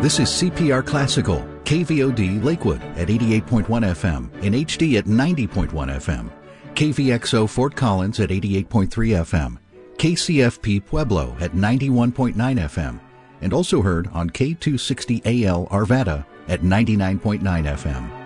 This is CPR Classical, KVOD Lakewood at 88.1 FM, and HD at 90.1 FM, KVXO Fort Collins at 88.3 FM, KCFP Pueblo at 91.9 FM, and also heard on K260AL Arvada at 99.9 FM.